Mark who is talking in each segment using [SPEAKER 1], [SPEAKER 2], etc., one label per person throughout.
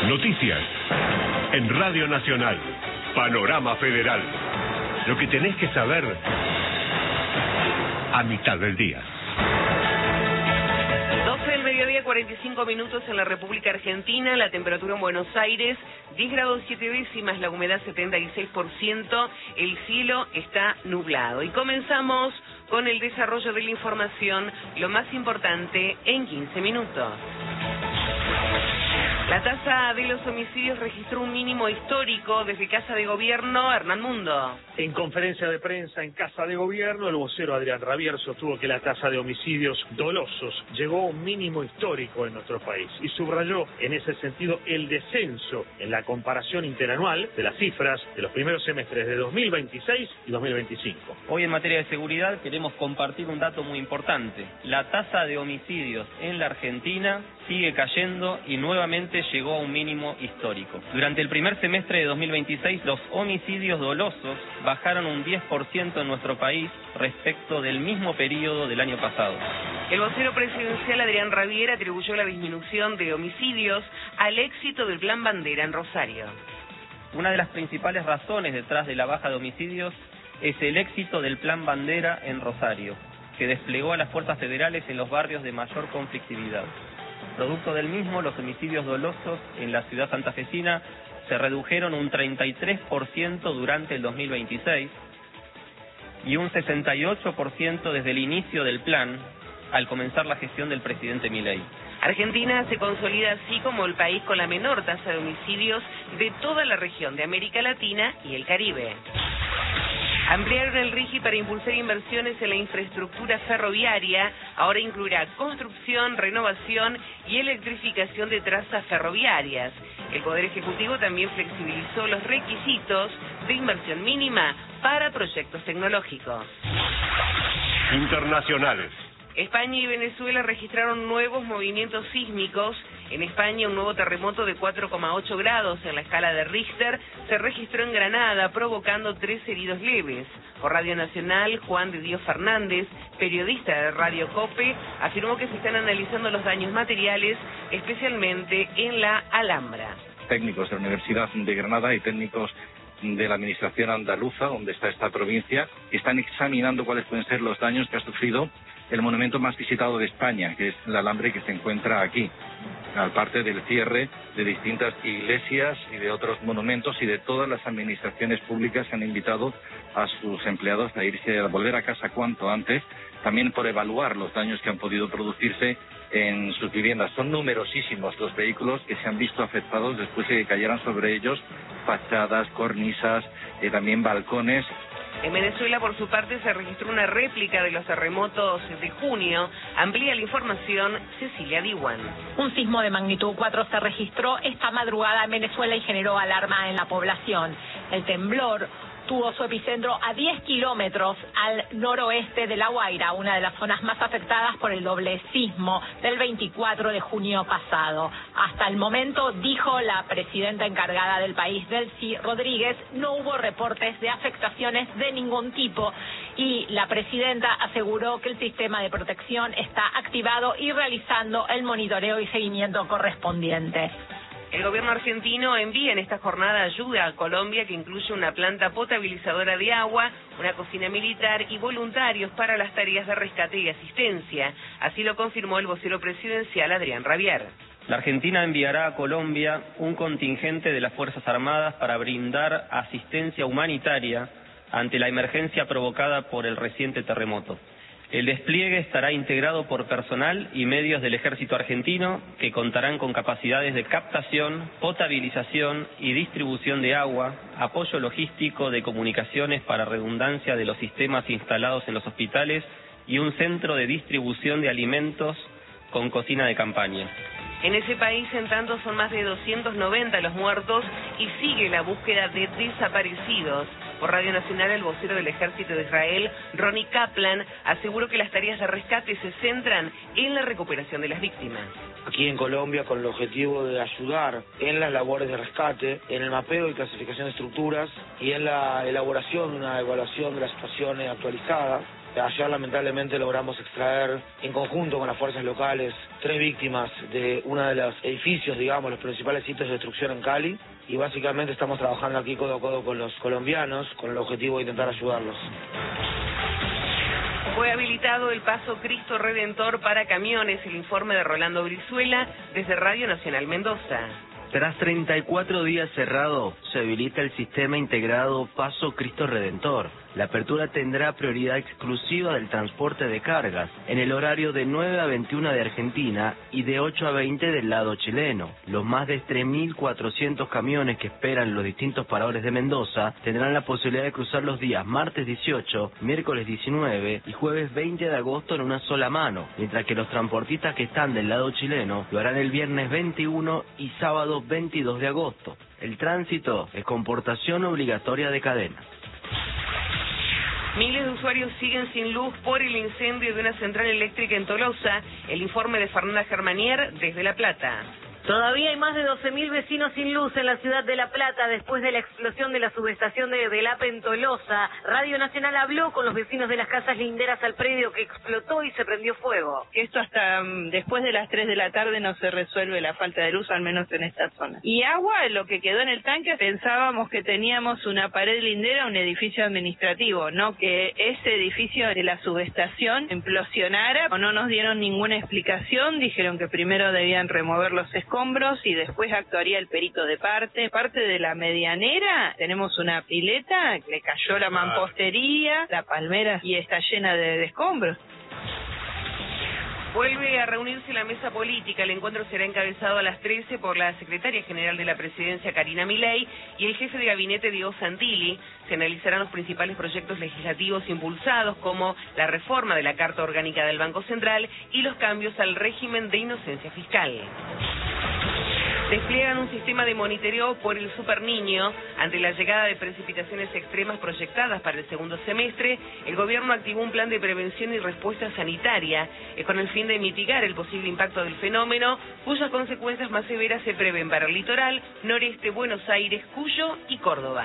[SPEAKER 1] Noticias. En Radio Nacional. Panorama Federal. Lo que tenés que saber a mitad del día.
[SPEAKER 2] 12 del mediodía, 45 minutos en la República Argentina. La temperatura en Buenos Aires, 10 grados 7 décimas, la humedad 76%. El cielo está nublado. Y comenzamos con el desarrollo de la información, lo más importante en 15 minutos. La tasa de los homicidios registró un mínimo histórico desde Casa de Gobierno. Hernán Mundo.
[SPEAKER 3] En conferencia de prensa en Casa de Gobierno, el vocero Adrián Rabier sostuvo que la tasa de homicidios dolosos llegó a un mínimo histórico en nuestro país y subrayó en ese sentido el descenso en la comparación interanual de las cifras de los primeros semestres de 2026 y 2025.
[SPEAKER 4] Hoy en materia de seguridad queremos compartir un dato muy importante. La tasa de homicidios en la Argentina sigue cayendo y nuevamente llegó a un mínimo histórico. Durante el primer semestre de 2026, los homicidios dolosos bajaron un 10% en nuestro país respecto del mismo periodo del año pasado.
[SPEAKER 2] El vocero presidencial Adrián Rabier atribuyó la disminución de homicidios al éxito del Plan Bandera en Rosario.
[SPEAKER 4] Una de las principales razones detrás de la baja de homicidios es el éxito del Plan Bandera en Rosario, que desplegó a las fuerzas federales en los barrios de mayor conflictividad. Producto del mismo, los homicidios dolosos en la ciudad santafesina se redujeron un 33% durante el 2026 y un 68% desde el inicio del plan al comenzar la gestión del presidente Milei.
[SPEAKER 2] Argentina se consolida así como el país con la menor tasa de homicidios de toda la región de América Latina y el Caribe. Ampliaron el RIGI para impulsar inversiones en la infraestructura ferroviaria. Ahora incluirá construcción, renovación y electrificación de trazas ferroviarias. El Poder Ejecutivo también flexibilizó los requisitos de inversión mínima para proyectos tecnológicos.
[SPEAKER 1] Internacionales.
[SPEAKER 2] España y Venezuela registraron nuevos movimientos sísmicos. En España, un nuevo terremoto de 4,8 grados en la escala de Richter se registró en Granada, provocando 3 heridos leves. Por Radio Nacional, Juan de Dios Fernández, periodista de Radio COPE, afirmó que se están analizando los daños materiales, especialmente en la Alhambra.
[SPEAKER 5] Técnicos de la Universidad de Granada y técnicos de la administración andaluza, donde está esta provincia, están examinando cuáles pueden ser los daños que ha sufrido el monumento más visitado de España, que es la Alhambra, que se encuentra aquí, aparte del cierre de distintas iglesias y de otros monumentos, y de todas las administraciones públicas que han invitado a sus empleados a irse, a volver a casa cuanto antes, también por evaluar los daños que han podido producirse en sus viviendas. Son numerosísimos los vehículos que se han visto afectados después de que cayeran sobre ellos fachadas, cornisas, también balcones.
[SPEAKER 2] En Venezuela, por su parte, se registró una réplica de los terremotos de junio. Amplía la información Cecilia Diwan.
[SPEAKER 6] Un sismo de magnitud 4 se registró esta madrugada en Venezuela y generó alarma en la población. El temblor tuvo su epicentro a 10 kilómetros al noroeste de La Guaira, una de las zonas más afectadas por el doble sismo del 24 de junio pasado. Hasta el momento, dijo la presidenta encargada del país, Delcy Rodríguez, no hubo reportes de afectaciones de ningún tipo y la presidenta aseguró que el sistema de protección está activado y realizando el monitoreo y seguimiento correspondiente.
[SPEAKER 2] El gobierno argentino envía en esta jornada ayuda a Colombia, que incluye una planta potabilizadora de agua, una cocina militar y voluntarios para las tareas de rescate y asistencia. Así lo confirmó el vocero presidencial Adrián Rabier.
[SPEAKER 4] La Argentina enviará a Colombia un contingente de las Fuerzas Armadas para brindar asistencia humanitaria ante la emergencia provocada por el reciente terremoto. El despliegue estará integrado por personal y medios del Ejército Argentino que contarán con capacidades de captación, potabilización y distribución de agua, apoyo logístico de comunicaciones para redundancia de los sistemas instalados en los hospitales y un centro de distribución de alimentos con cocina de campaña.
[SPEAKER 2] En ese país, en tanto, son más de 290 los muertos y sigue la búsqueda de desaparecidos. Por Radio Nacional, el vocero del Ejército de Israel, Ronnie Kaplan, aseguró que las tareas de rescate se centran en la recuperación de las víctimas.
[SPEAKER 7] Aquí en Colombia, con el objetivo de ayudar en las labores de rescate, en el mapeo y clasificación de estructuras y en la elaboración de una evaluación de las situaciones actualizadas, Ayer lamentablemente logramos extraer en conjunto con las fuerzas locales 3 víctimas de uno de los edificios, digamos, los principales sitios de destrucción en Cali, y básicamente estamos trabajando aquí codo a codo con los colombianos con el objetivo de intentar ayudarlos.
[SPEAKER 2] Fue habilitado el paso Cristo Redentor para camiones, el informe de Rolando Brizuela desde Radio Nacional Mendoza.
[SPEAKER 8] Tras 34 días cerrado, se habilita el sistema integrado Paso Cristo Redentor. La apertura tendrá prioridad exclusiva del transporte de cargas, en el horario de 9 a 21 de Argentina y de 8 a 20 del lado chileno. Los más de 3.400 camiones que esperan los distintos paradores de Mendoza tendrán la posibilidad de cruzar los días martes 18, miércoles 19 y jueves 20 de agosto en una sola mano, mientras que los transportistas que están del lado chileno lo harán el viernes 21 y sábado 22 de agosto. El tránsito es con portación obligatoria de cadenas.
[SPEAKER 2] Miles de usuarios siguen sin luz por el incendio de una central eléctrica en Tolosa. El informe de Fernanda Germanier desde La Plata.
[SPEAKER 9] Todavía hay más de 12.000 vecinos sin luz en la ciudad de La Plata después de la explosión de la subestación de Delape en Tolosa. Radio Nacional habló con los vecinos de las casas linderas al predio que explotó y se prendió fuego.
[SPEAKER 10] Que esto hasta después de las 3 de la tarde no se resuelve la falta de luz, al menos en esta zona. Y agua, lo que quedó en el tanque, pensábamos que teníamos una pared lindera, un edificio administrativo, no que ese edificio de la subestación implosionara. No nos dieron ninguna explicación, dijeron que primero debían remover los escombros y después actuaría el perito de parte de la medianera. Tenemos una pileta, le cayó la mampostería, la palmera y está llena de escombros.
[SPEAKER 2] Vuelve a reunirse la mesa política. El encuentro será encabezado a las 13 por la secretaria general de la presidencia, Karina Milei, y el jefe de gabinete, Diego Santilli. Se analizarán los principales proyectos legislativos impulsados, como la reforma de la Carta Orgánica del Banco Central y los cambios al régimen de inocencia fiscal. Despliegan un sistema de monitoreo por el Super Niño. Ante la llegada de precipitaciones extremas proyectadas para el segundo semestre, el gobierno activó un plan de prevención y respuesta sanitaria con el fin de mitigar el posible impacto del fenómeno, cuyas consecuencias más severas se prevén para el litoral, noreste, Buenos Aires, Cuyo y Córdoba.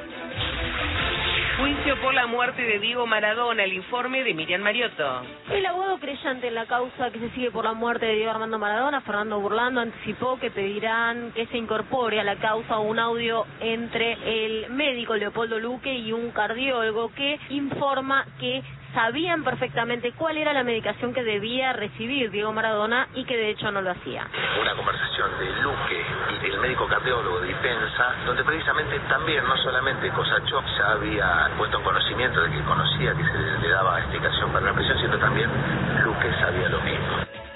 [SPEAKER 2] Juicio por la muerte de Diego Maradona, el informe de Miriam Mariotto.
[SPEAKER 11] El abogado creyente en la causa que se sigue por la muerte de Diego Armando Maradona, Fernando Burlando, anticipó que pedirán que se incorpore a la causa un audio entre el médico Leopoldo Luque y un cardiólogo que informa que sabían perfectamente cuál era la medicación que debía recibir Diego Maradona y que de hecho no lo hacía.
[SPEAKER 12] Una conversación de Luque y del médico cardiólogo de Ipensa, donde precisamente también, no solamente Cosachó ya había puesto en conocimiento de que conocía que se le daba explicación para la presión, sino también Luque sabía lo mismo.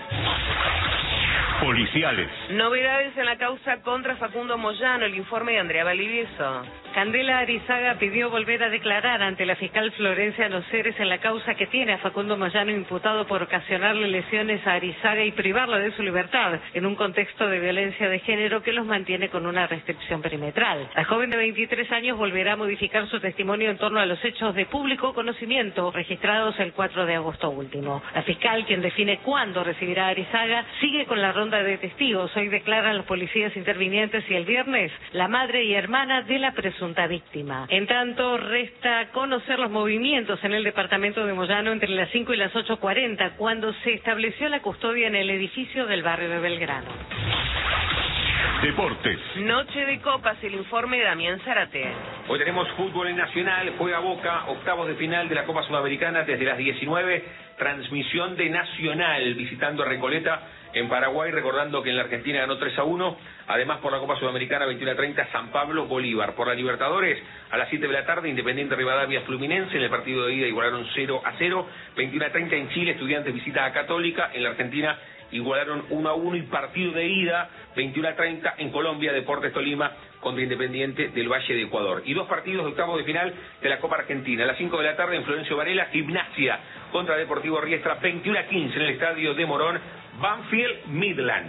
[SPEAKER 1] Policiales.
[SPEAKER 2] Novedades en la causa contra Facundo Moyano, el informe de Andrea Valdivieso.
[SPEAKER 13] Candela Arizaga pidió volver a declarar ante la fiscal Florencia Noceres en la causa que tiene a Facundo Moyano imputado por ocasionarle lesiones a Arizaga y privarlo de su libertad en un contexto de violencia de género que los mantiene con una restricción perimetral. La joven de 23 años volverá a modificar su testimonio en torno a los hechos de público conocimiento registrados el 4 de agosto último. La fiscal, quien define cuándo recibirá a Arizaga, sigue con la ronda de testigos. Hoy declaran los policías intervinientes y el viernes la madre y hermana de la presunta víctima. En tanto, resta conocer los movimientos en el departamento de Moyano entre las 5 y las 8:40, cuando se estableció la custodia en el edificio del barrio de Belgrano.
[SPEAKER 1] Deportes.
[SPEAKER 2] Noche de copas, el informe de Damián Zárate.
[SPEAKER 14] Hoy tenemos fútbol en Nacional, juega Boca, octavos de final de la Copa Sudamericana desde las 19, transmisión de Nacional, visitando a Recoleta en Paraguay, recordando que en la Argentina ganó 3-1, además por la Copa Sudamericana 21:30, San Pablo, Bolívar. Por la Libertadores, a las 7 de la tarde, Independiente Rivadavia, Fluminense, en el partido de ida igualaron 0-0, 21:30 en Chile, Estudiantes visita a Católica, en la Argentina igualaron 1-1 y partido de ida, 21:30 en Colombia, Deportes Tolima contra Independiente del Valle de Ecuador. Y dos partidos de octavos de final de la Copa Argentina. A las 5 de la tarde en Florencio Varela, Gimnasia contra Deportivo Riestra, 21:15 en el estadio de Morón, Banfield Midland.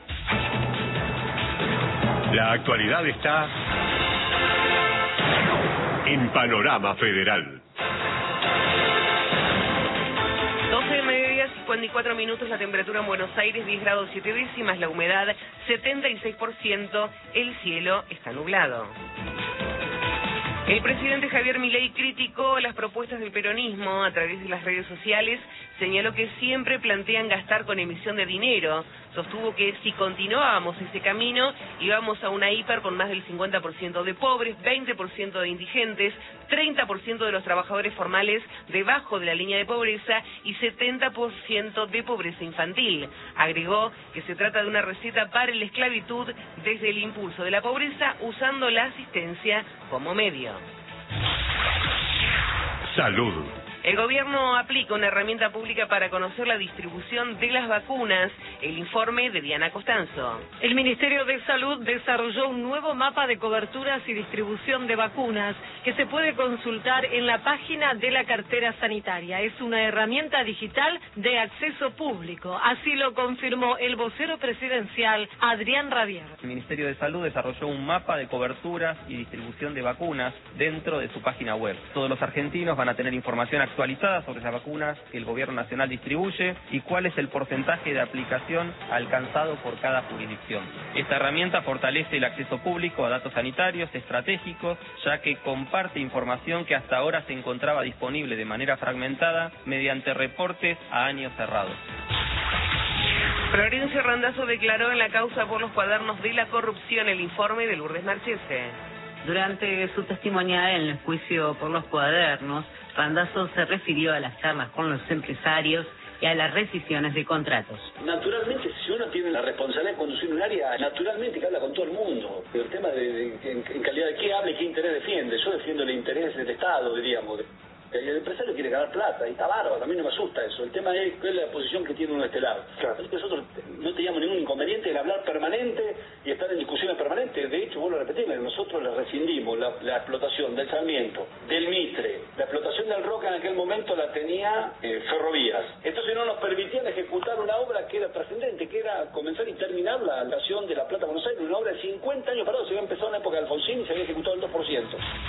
[SPEAKER 1] La actualidad está en Panorama Federal.
[SPEAKER 2] 12 del mediodía, 54 minutos, la temperatura en Buenos Aires 10 grados 7 décimas, la humedad 76%, el cielo está nublado. El presidente Javier Milei criticó las propuestas del peronismo a través de las redes sociales, señaló que siempre plantean gastar con emisión de dinero, sostuvo que si continuábamos ese camino íbamos a una hiper con más del 50% de pobres, 20% de indigentes, 30% de los trabajadores formales debajo de la línea de pobreza y 70% de pobreza infantil. Agregó que se trata de una receta para la esclavitud desde el impulso de la pobreza usando la asistencia como medio.
[SPEAKER 1] Salud.
[SPEAKER 2] El gobierno aplica una herramienta pública para conocer la distribución de las vacunas. El informe de Diana Costanzo.
[SPEAKER 15] El Ministerio de Salud desarrolló un nuevo mapa de coberturas y distribución de vacunas que se puede consultar en la página de la cartera sanitaria. Es una herramienta digital de acceso público. Así lo confirmó el vocero presidencial, Adrián Rabier.
[SPEAKER 4] El Ministerio de Salud desarrolló un mapa de coberturas y distribución de vacunas dentro de su página web. Todos los argentinos van a tener información actualizada sobre las vacunas que el Gobierno Nacional distribuye y cuál es el porcentaje de aplicación alcanzado por cada jurisdicción. Esta herramienta fortalece el acceso público a datos sanitarios estratégicos, ya que comparte información que hasta ahora se encontraba disponible de manera fragmentada mediante reportes a años cerrados.
[SPEAKER 2] Florencio Randazzo declaró en la causa por los cuadernos de la corrupción. El informe de Lourdes Marchese.
[SPEAKER 16] Durante su testimonial en el juicio por los cuadernos, Randazzo se refirió a las charlas con los empresarios y a las rescisiones de contratos.
[SPEAKER 17] Naturalmente, si uno tiene la responsabilidad de conducir un área, naturalmente que habla con todo el mundo. El tema en calidad de qué habla y qué interés defiende. Yo defiendo el interés del Estado, diríamos. El empresario quiere ganar plata y está bárbaro, a mí no me asusta eso. El tema es cuál es la posición que tiene uno de este lado. Claro. Nosotros no teníamos ningún inconveniente en hablar permanente y estar en discusiones permanentes. De hecho, vuelvo a repetirme, nosotros le rescindimos la explotación del Sarmiento, del Mitre, la explotación del Roca en aquel momento la tenía Ferrovías. Entonces no nos permitían ejecutar una obra que era trascendente, que era comenzar y terminar la estación de La Plata Buenos Aires, una obra de 50 años parado, se había empezado en la época de Alfonsín y se había ejecutado el 2%.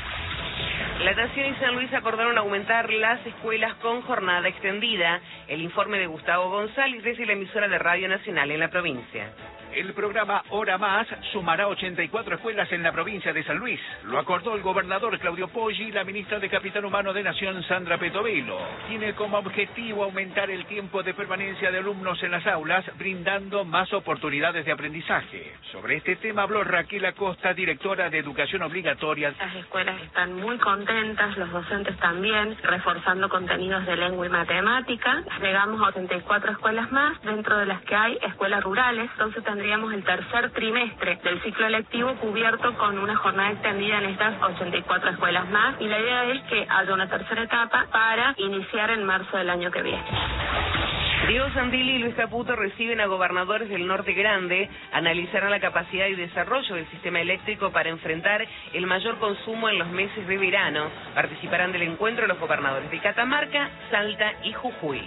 [SPEAKER 2] La Nación y San Luis acordaron aumentar las escuelas con jornada extendida. El informe de Gustavo González desde la emisora de Radio Nacional en la provincia.
[SPEAKER 18] El programa Hora Más sumará 84 escuelas en la provincia de San Luis. Lo acordó el gobernador Claudio Poggi y la ministra de Capital Humano de Nación, Sandra Petovelo. Tiene como objetivo aumentar el tiempo de permanencia de alumnos en las aulas, brindando más oportunidades de aprendizaje. Sobre este tema habló Raquel Acosta, directora de Educación Obligatoria.
[SPEAKER 19] Las escuelas están muy contentas, los docentes también, reforzando contenidos de lengua y matemática. Llegamos a 84 escuelas más, dentro de las que hay escuelas rurales. Entonces tendríamos el tercer trimestre del ciclo lectivo cubierto con una jornada extendida en estas 84 escuelas más, y la idea es que haya una tercera etapa para iniciar en marzo del año que viene.
[SPEAKER 2] Diego Santilli y Luis Caputo reciben a gobernadores del Norte Grande, analizarán la capacidad y desarrollo del sistema eléctrico para enfrentar el mayor consumo en los meses de verano. Participarán del encuentro los gobernadores de Catamarca, Salta y Jujuy.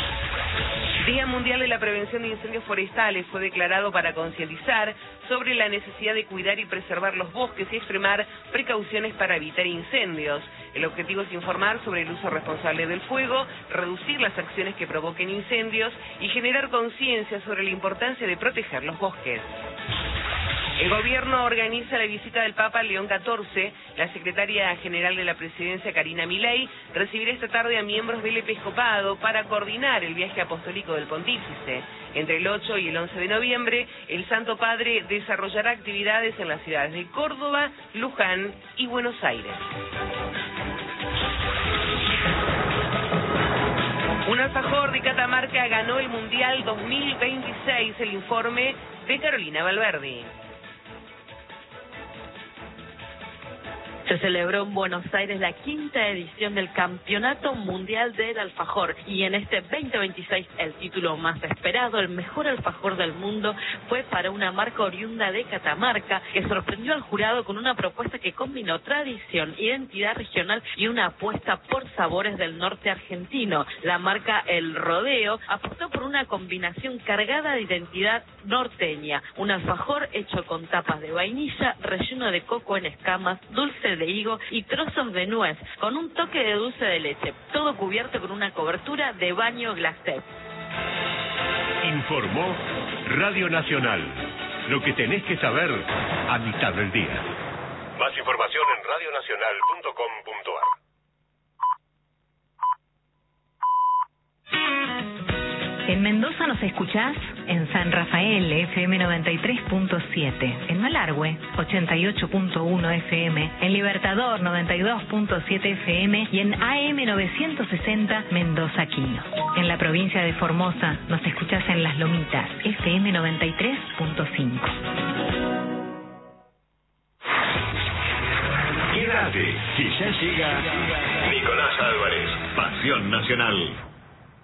[SPEAKER 2] Día Mundial de la Prevención de Incendios Forestales fue declarado para concientizar sobre la necesidad de cuidar y preservar los bosques y extremar precauciones para evitar incendios. El objetivo es informar sobre el uso responsable del fuego, reducir las acciones que provoquen incendios y generar conciencia sobre la importancia de proteger los bosques. El gobierno organiza la visita del Papa León XIV. La secretaria general de la presidencia, Karina Milei, recibirá esta tarde a miembros del episcopado para coordinar el viaje apostólico del pontífice. Entre el 8 y el 11 de noviembre, el Santo Padre desarrollará actividades en las ciudades de Córdoba, Luján y Buenos Aires. Un alfajor de Catamarca ganó el Mundial 2026. El informe de Carolina Valverdi.
[SPEAKER 20] Se celebró en Buenos Aires la 5ª edición del Campeonato Mundial del Alfajor, y en este 2026 el título más esperado, el mejor alfajor del mundo, fue para una marca oriunda de Catamarca que sorprendió al jurado con una propuesta que combinó tradición, identidad regional y una apuesta por sabores del norte argentino. La marca El Rodeo apostó por una combinación cargada de identidad norteña, un alfajor hecho con tapas de vainilla, relleno de coco en escamas, dulce de higo y trozos de nuez, con un toque de dulce de leche, todo cubierto con una cobertura de baño glacé.
[SPEAKER 1] Informó Radio Nacional. Lo que tenés que saber a mitad del día. Más información en radionacional.com.ar.
[SPEAKER 21] En Mendoza nos escuchás en San Rafael, FM 93.7, en Malargüe, 88.1 FM, en Libertador, 92.7 FM y en AM 960, Mendoza Quino. En la provincia de Formosa nos escuchás en Las Lomitas, FM 93.5.
[SPEAKER 1] Quédate, que ya llega Nicolás Álvarez, Pasión Nacional.